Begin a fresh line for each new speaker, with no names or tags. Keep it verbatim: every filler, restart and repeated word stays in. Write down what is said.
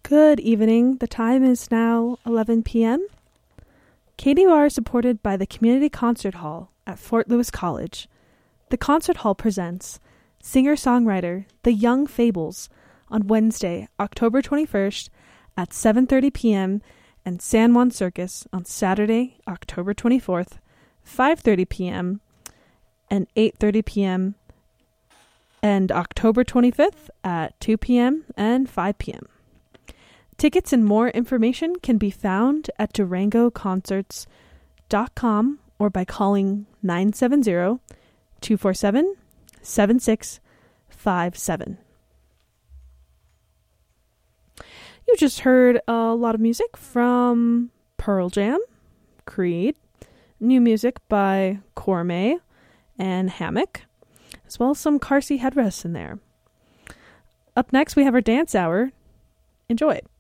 Good evening. The time is now eleven p.m. K D O R is supported by the Community Concert Hall at Fort Lewis College. The Concert Hall presents singer-songwriter The Young Fables on Wednesday, October twenty-first at seven thirty p.m. and San Juan Circus on Saturday, October twenty-fourth, five thirty p.m. and eight thirty p.m. and October twenty-fifth at two p.m. and five p.m. Tickets and more information can be found at durango concerts dot com or by calling nine seven zero, two four seven, seven six five seven. You just heard a lot of music from Pearl Jam, Creed, new music by Cormay and Hammock, as well as some car seat headrests in there. Up next, we have our dance hour. Enjoy it.